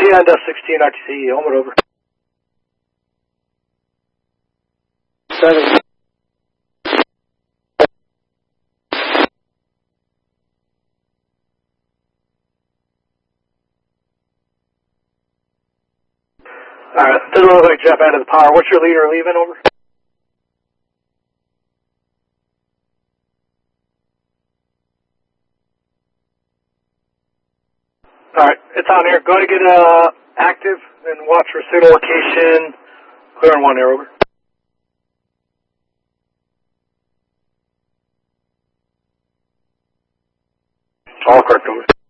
and 16 RTC, Homewood over. 7. Alright, doesn't look like Jeff added the power. What's your leader leaving, over? Alright, it's on here. Go to get active and watch for signal location. Clear on 1 there, over. All correct, over.